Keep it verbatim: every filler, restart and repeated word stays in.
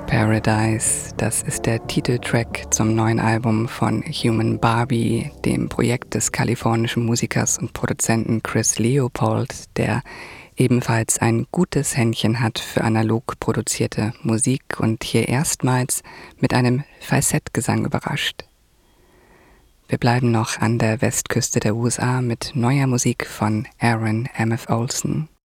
Paradise, das ist der Titeltrack zum neuen Album von Human Barbie, dem Projekt des kalifornischen Musikers und Produzenten Chris Leopold, der ebenfalls ein gutes Händchen hat für analog produzierte Musik und hier erstmals mit einem Falsettgesang überrascht. Wir bleiben noch an der Westküste der U S A mit neuer Musik von Aaron M F Olson.